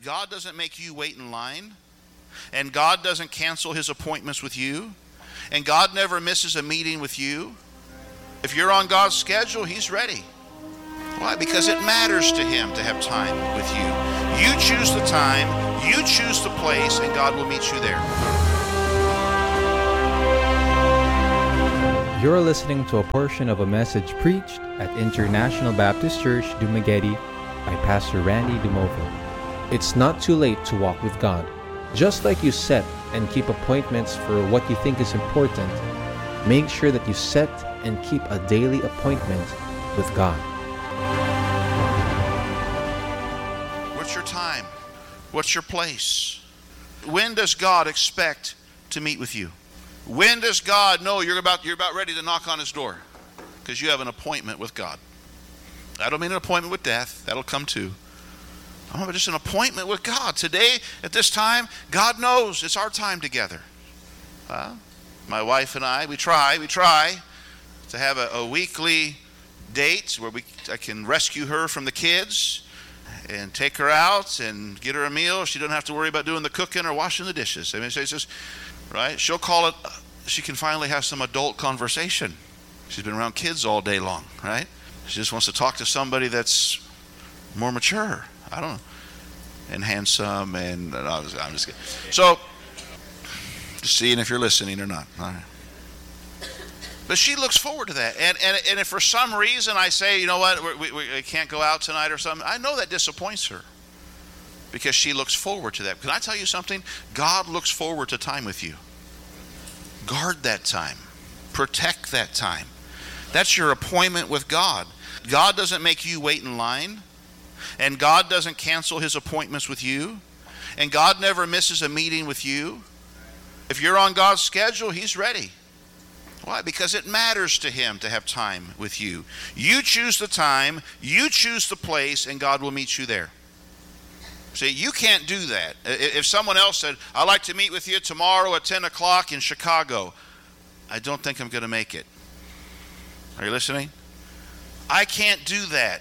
God doesn't make you wait in line, and God doesn't cancel his appointments with you, and God never misses a meeting with you. If you're on God's schedule, he's ready. Why? Because it matters to him to have time with you. You choose the time, you choose the place, and God will meet you there. You're listening to a portion of a message preached at International Baptist Church, Dumaguete by Pastor Randy Dumovo. It's not too late to walk with God. Just like you set and keep appointments for what you think is important, make sure that you set and keep a daily appointment with God. What's your time? What's your place? When does God expect to meet with you? When does God know you're about ready to knock on his door? Because you have an appointment with God. I don't mean an appointment with death. That'll come too. I'm just an appointment with God. Today, at this time, God knows it's our time together. My wife and I, we try to have a weekly date where I can rescue her from the kids and take her out and get her a meal. She doesn't have to worry about doing the cooking or washing the dishes. I mean, it's just, right? She'll call it, she can finally have some adult conversation. She's been around kids all day long, right? She just wants to talk to somebody that's more mature. I don't know. And handsome, and I'm just kidding. So, just seeing if you're listening or not. All right. But she looks forward to that. And if for some reason I say, you know what, we can't go out tonight or something, I know that disappoints her. Because she looks forward to that. Can I tell you something? God looks forward to time with you. Guard that time. Protect that time. That's your appointment with God. God doesn't make you wait in line. And God doesn't cancel his appointments with you. And God never misses a meeting with you. If you're on God's schedule, he's ready. Why? Because it matters to him to have time with you. You choose the time, you choose the place, and God will meet you there. See, you can't do that. If someone else said, I'd like to meet with you tomorrow at 10 o'clock in Chicago, I don't think I'm going to make it. Are you listening? I can't do that.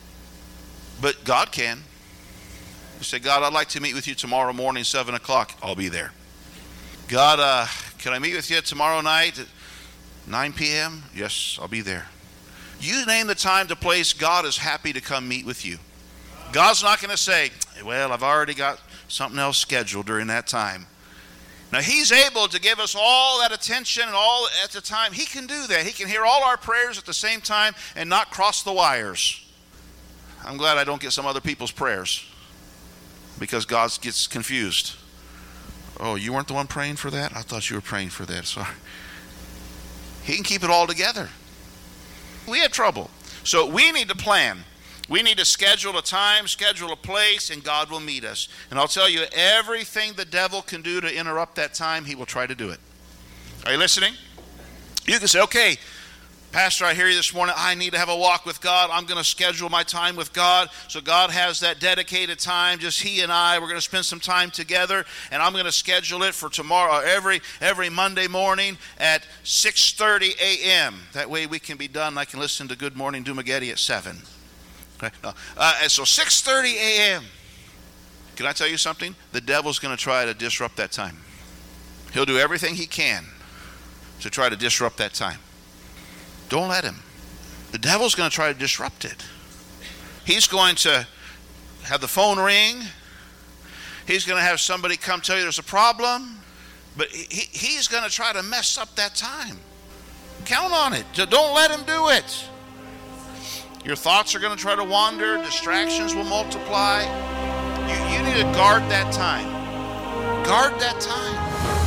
But God can. You say, God, I'd like to meet with you tomorrow morning, 7 o'clock. I'll be there. God, can I meet with you tomorrow night at 9 p.m.? Yes, I'll be there. You name the time, the place, God is happy to come meet with you. God's not going to say, well, I've already got something else scheduled during that time. Now, he's able to give us all that attention and all at the time. He can do that. He can hear all our prayers at the same time and not cross the wires. I'm glad I don't get some other people's prayers because God gets confused. Oh, you weren't the one praying for that? I thought you were praying for that. Sorry. He can keep it all together. We have trouble. So we need to plan. We need to schedule a time, schedule a place, and God will meet us. And I'll tell you, everything the devil can do to interrupt that time, he will try to do it. Are you listening? You can say, okay, Pastor, I hear you this morning. I need to have a walk with God. I'm going to schedule my time with God. So God has that dedicated time, just he and I. We're going to spend some time together, and I'm going to schedule it for tomorrow, every Monday morning at 6:30 a.m. That way we can be done. I can listen to Good Morning Dumaguete at 7. Okay? And so 6:30 a.m. Can I tell you something? The devil's going to try to disrupt that time. He'll do everything he can to try to disrupt that time. Don't let him. The devil's going to try to disrupt it. He's going to have the phone ring. He's going to have somebody come tell you there's a problem. But he's going to try to mess up that time. Count on it. Don't let him do it. Your thoughts are going to try to wander. Distractions will multiply. You need to guard that time. Guard that time.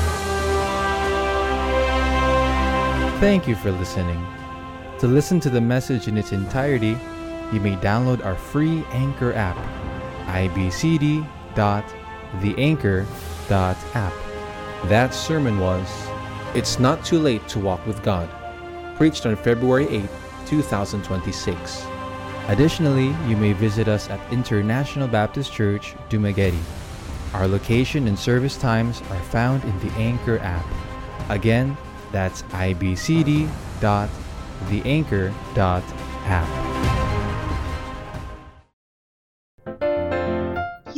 Thank you for listening. To listen to the message in its entirety, you may download our free Anchor app, ibcd.theanchor.app. That sermon was, It's Not Too Late to Walk with God, preached on February 8, 2026. Additionally, you may visit us at International Baptist Church, Dumaguete. Our location and service times are found in the Anchor app. Again, that's ibcd.theanchor.app.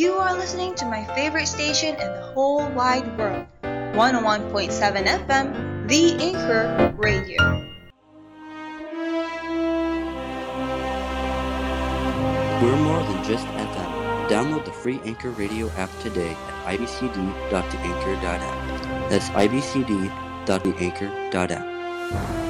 You are listening to my favorite station in the whole wide world, 101.7 FM, The Anchor Radio. We're more than just FM. Download the free Anchor Radio app today at ibcd.theanchor.app. That's ibcd.theanchor.app.